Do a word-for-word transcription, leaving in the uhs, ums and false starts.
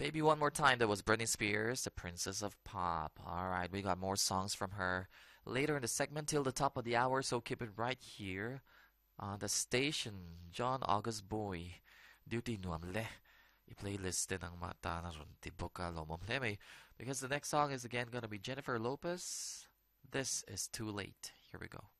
Maybe one more time, that was Britney Spears, the Princess of Pop. Alright, we got more songs from her later in the segment till the top of the hour, so keep it right here on the station. John August Boy, Duty Nuamle. I-playlist din ang mata na ron tibuka lomomleme. Because the next song is again gonna be Jennifer Lopez. This is Too Late. Here we go.